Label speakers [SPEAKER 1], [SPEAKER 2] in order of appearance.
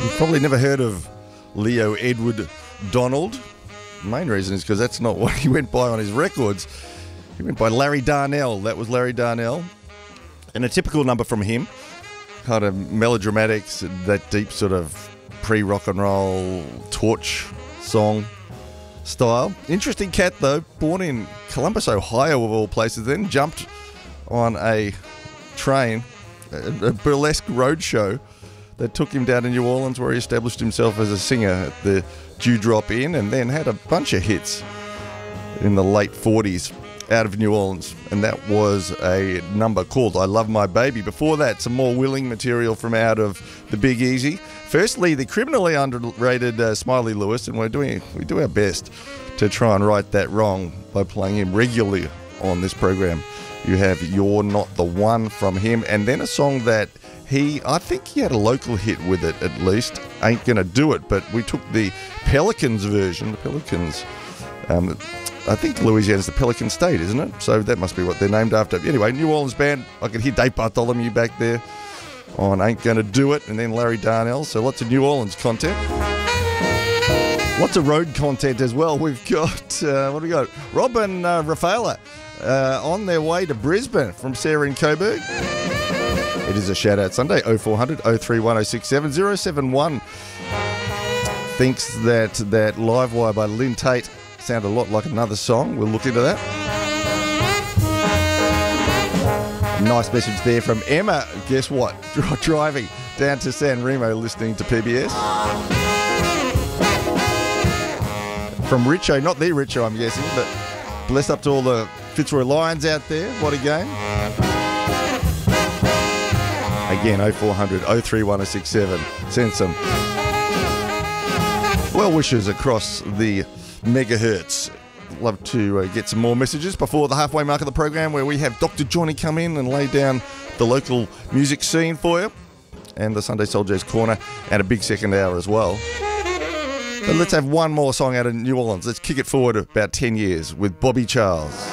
[SPEAKER 1] You've probably never heard of Leo Edward Donald. The main reason is because that's not what he went by on his records. He went by Larry Darnell. That was Larry Darnell. And a typical number from him, kind of melodramatics, that deep sort of pre-rock and roll torch song style. Interesting cat though, born in Columbus, Ohio of all places, then jumped on a train, a burlesque road show that took him down to New Orleans, where he established himself as a singer at the Dewdrop Inn, and then had a bunch of hits in the late 40s out of New Orleans, and that was a number called I Love My Baby. Before that, some more Willing material from out of the Big Easy. Firstly, the criminally underrated Smiley Lewis, and we do our best to try and right that wrong by playing him regularly on this program. You have You're Not the One from him, and then a song that I think he had a local hit with it at least, Ain't Gonna Do It, but we took the Pelicans version. The Pelicans, I think Louisiana's the Pelican State, isn't it? So that must be what they're named after. Anyway, New Orleans band, I could hear Dave Bartholomew back there on Ain't Gonna Do It, and then Larry Darnell, so lots of New Orleans content. Lots of road content as well. We've got, what do we got? Rob and Rafaela on their way to Brisbane from Sarah in Coburg. It is a shout-out Sunday, 0400 031 067 071. Thinks that Livewire by Lynn Tate sounded a lot like another song. We'll look into that. Nice message there from Emma. Guess what? Driving down to San Remo listening to PBS. From Richo, not the Richo I'm guessing, but bless up to all the Fitzroy Lions out there. What a game. Again, 0400 031 067. Send some well wishes across the megahertz. Love to get some more messages before the halfway mark of the program, where we have Dr. Johnny come in and lay down the local music scene for you, and the Sunday Soul Jazz Corner, and a big second hour as well. But let's have one more song out of New Orleans. Let's kick it forward about 10 years with Bobby Charles.